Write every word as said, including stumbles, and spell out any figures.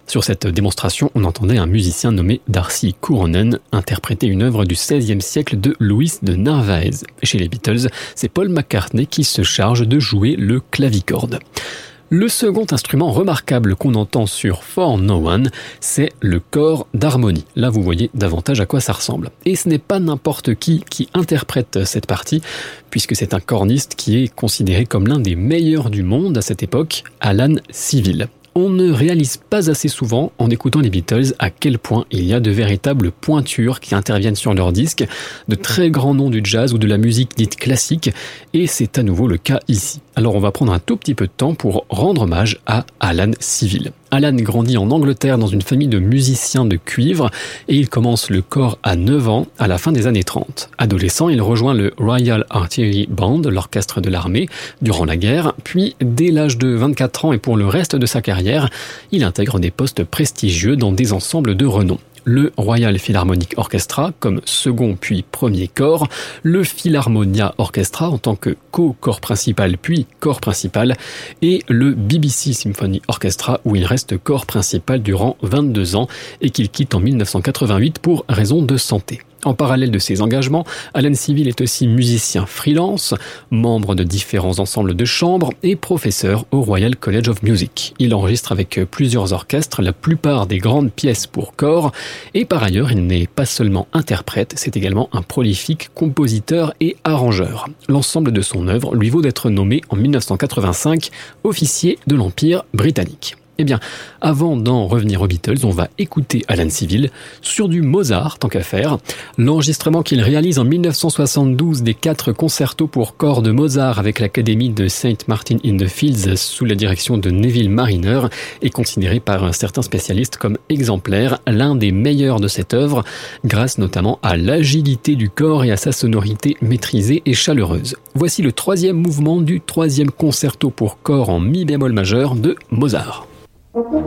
Sur cette démonstration, on entendait un musicien nommé D'Arcy Couronen interpréter une œuvre du seizième siècle de Louis de Narvaez. Chez les Beatles, c'est Paul McCartney qui se charge de jouer le clavicorde. Le second instrument remarquable qu'on entend sur For No One, c'est le corps d'harmonie. Là, vous voyez davantage à quoi ça ressemble. Et ce n'est pas n'importe qui qui interprète cette partie, puisque c'est un corniste qui est considéré comme l'un des meilleurs du monde à cette époque, Alan Civil. On ne réalise pas assez souvent, en écoutant les Beatles, à quel point il y a de véritables pointures qui interviennent sur leurs disques, de très grands noms du jazz ou de la musique dite classique, et c'est à nouveau le cas ici. Alors on va prendre un tout petit peu de temps pour rendre hommage à Alan Civil. Alan grandit en Angleterre dans une famille de musiciens de cuivre et il commence le corps à neuf ans à la fin des années trente. Adolescent, il rejoint le Royal Artillery Band, l'orchestre de l'armée, durant la guerre, puis dès l'âge de vingt-quatre ans et pour le reste de sa carrière, il intègre des postes prestigieux dans des ensembles de renom. Le Royal Philharmonic Orchestra comme second puis premier corps, le Philharmonia Orchestra en tant que co-corps principal puis corps principal et le B B C Symphony Orchestra où il reste corps principal durant vingt-deux ans et qu'il quitte en dix-neuf cent quatre-vingt-huit pour raison de santé. En parallèle de ses engagements, Alan Civil est aussi musicien freelance, membre de différents ensembles de chambre et professeur au Royal College of Music. Il enregistre avec plusieurs orchestres la plupart des grandes pièces pour corps et par ailleurs, il n'est pas seulement interprète, c'est également un prolifique compositeur et arrangeur. L'ensemble de son œuvre lui vaut d'être nommé en dix-neuf cent quatre-vingt-cinq officier de l'Empire britannique. Eh bien, avant d'en revenir aux Beatles, on va écouter Alan Civil sur du Mozart, tant qu'à faire. L'enregistrement qu'il réalise en dix-neuf cent soixante-douze des quatre concertos pour corps de Mozart avec l'Académie de Saint Martin-in-the-Fields sous la direction de Neville Marriner est considéré par certains spécialistes comme exemplaire, l'un des meilleurs de cette œuvre, grâce notamment à l'agilité du corps et à sa sonorité maîtrisée et chaleureuse. Voici le troisième mouvement du troisième concerto pour corps en mi bémol majeur de Mozart. Thank you.